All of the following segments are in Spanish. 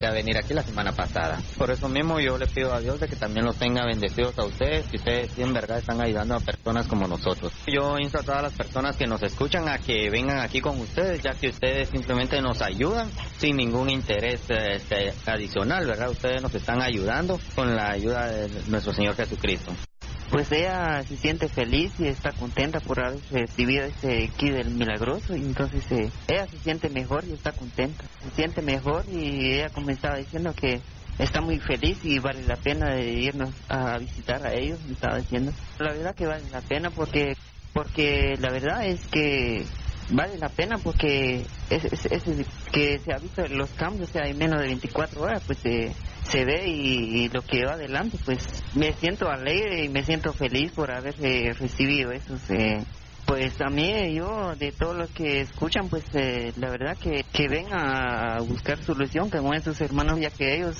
a venir aquí la semana pasada. Por eso mismo yo le pido a Dios de que también los tenga bendecidos a ustedes, que ustedes sí en verdad están ayudando a personas como nosotros. Yo insto a todas las personas que nos escuchan a que vengan aquí con ustedes, ya que ustedes simplemente nos ayudan sin ningún interés adicional, ¿verdad? Ustedes nos están ayudando con la ayuda de nuestro Señor Jesucristo. Pues ella se siente feliz y está contenta por haber recibido este kit del Milagroso, y entonces ella se siente mejor y está contenta, se siente mejor, y ella, como estaba diciendo, que está muy feliz y vale la pena de irnos a visitar a ellos, me estaba diciendo. La verdad que vale la pena porque la verdad es que vale la pena porque es que se ha visto los cambios, o sea, en menos de 24 horas, pues se ve y lo que va adelante, pues me siento alegre y me siento feliz por haber recibido esos. Pues a mí, yo, de todos los que escuchan, pues la verdad que ven a buscar solución con esos hermanos, ya que ellos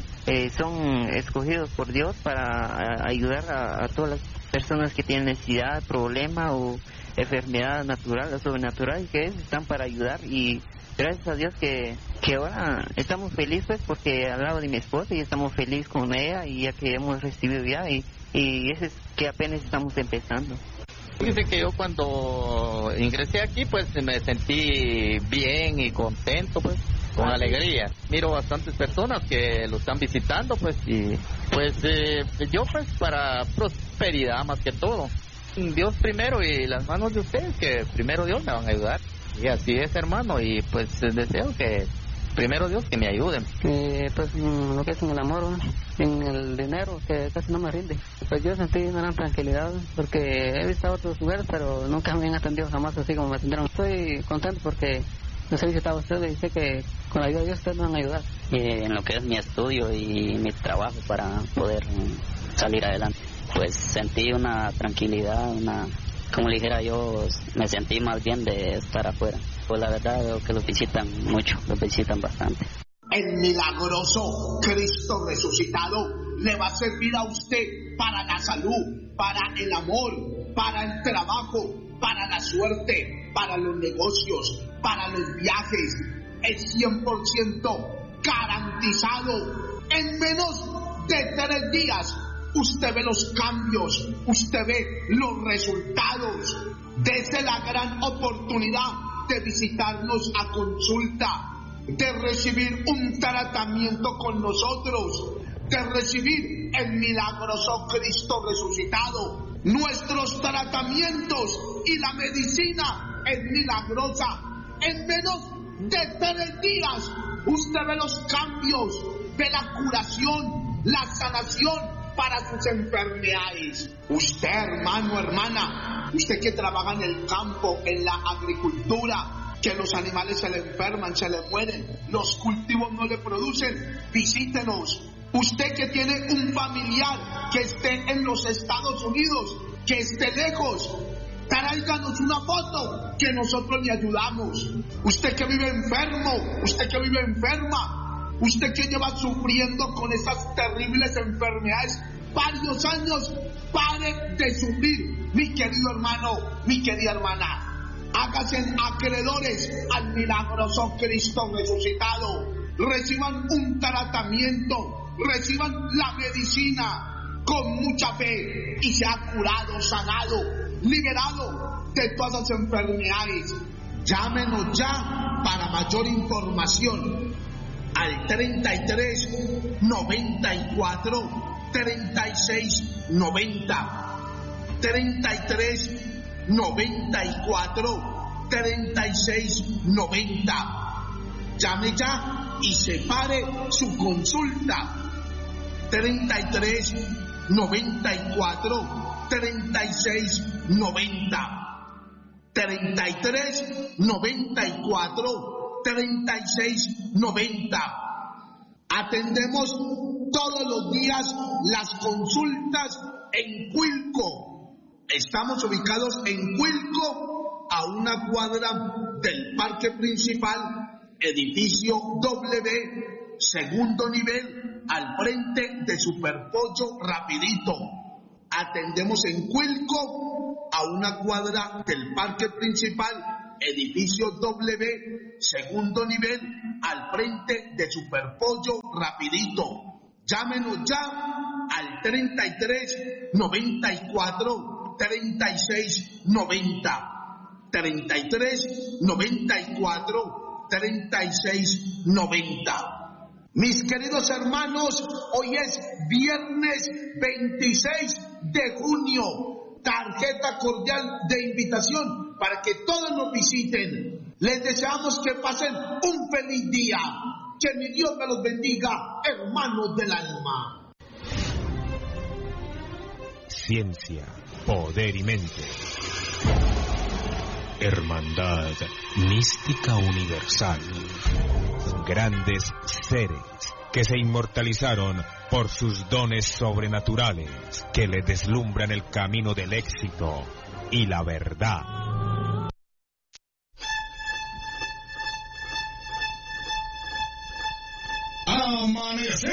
son escogidos por Dios para ayudar a todas las personas que tienen necesidad, problema o enfermedad natural o sobrenatural, y que ellos están para ayudar. Y gracias a Dios que ahora estamos felices porque al lado de mi esposa y estamos felices con ella, y ya que hemos recibido ya y eso es que apenas estamos empezando. Fíjese que yo cuando ingresé aquí pues me sentí bien y contento, pues con alegría. Miro bastantes personas que lo están visitando, pues, y pues yo pues para prosperidad más que todo. Dios primero y las manos de ustedes, que primero Dios me van a ayudar. Y así es, hermano, y pues deseo que primero Dios que me ayuden. Pues lo que es en el amor, ¿no? En el dinero, que casi no me rinde. Pues yo sentí una gran tranquilidad porque he visitado otros lugares, pero nunca me han atendido jamás así como me atendieron. Estoy contento porque los he visitado a ustedes y sé que con la ayuda de Dios ustedes me van a ayudar. En lo que es mi estudio y mi trabajo para poder salir adelante, pues sentí una tranquilidad, como le dijera yo, me sentí más bien de estar afuera. Pues la verdad veo que los visitan mucho, los visitan bastante. El milagroso Cristo resucitado le va a servir a usted para la salud, para el amor, para el trabajo, para la suerte, para los negocios, para los viajes. Es 100% garantizado. En menos de 3 días usted ve los cambios, usted ve los resultados. Dese la gran oportunidad de visitarnos a consulta, de recibir un tratamiento con nosotros, de recibir el milagroso Cristo resucitado. Nuestros tratamientos y la medicina es milagrosa. En menos de 3 días usted ve los cambios, ve la curación, la sanación para sus enfermedades. Usted, hermano, hermana, usted que trabaja en el campo, en la agricultura, que los animales se le enferman, se le mueren, los cultivos no le producen, visítenos. Usted que tiene un familiar que esté en los Estados Unidos, que esté lejos, tráiganos una foto que nosotros le ayudamos. Usted que vive enfermo, usted que vive enferma, usted que lleva sufriendo con esas terribles enfermedades varios años, pare de sufrir, mi querido hermano, mi querida hermana. Háganse acreedores al milagroso Cristo resucitado. Reciban un tratamiento, reciban la medicina con mucha fe y se ha curado, sanado, liberado de todas las enfermedades. Llámenos ya para mayor información al 33 94 36 90 33 94 36 90. Llame ya y separe su consulta. 33 94 36 90 33 94 36 90. Atendemos todos los días las consultas en Cuilco. Estamos ubicados en Cuilco, a una cuadra del parque principal, edificio W, segundo nivel, al frente de Superpollo Rapidito. Atendemos en Cuilco, a una cuadra del parque principal, edificio W, segundo nivel, al frente de Superpollo Rapidito. Llámenos ya al 33 94 36 90. 33 94 36 90. Mis queridos hermanos, hoy es viernes 26 de junio. Tarjeta cordial de invitación para que todos nos visiten. Les deseamos que pasen un feliz día. Que mi Dios me los bendiga, hermanos del alma. Ciencia, poder y mente. Hermandad mística universal. Grandes seres que se inmortalizaron por sus dones sobrenaturales, que les deslumbran el camino del éxito y la verdad. Amanecer